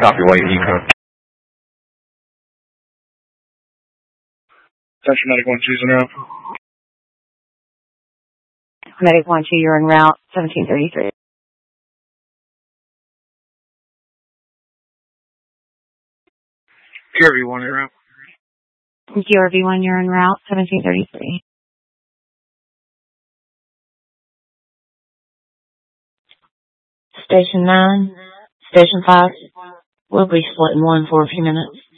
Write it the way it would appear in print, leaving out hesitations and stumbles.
Copy, White Eco. Central Medic 1-2's en route. Medic 1-2, you're en route, 1733. QRV-1 en route. QRV-1, you're en route, 1733. Station 9, Station 5, we'll be splitting one for a few minutes.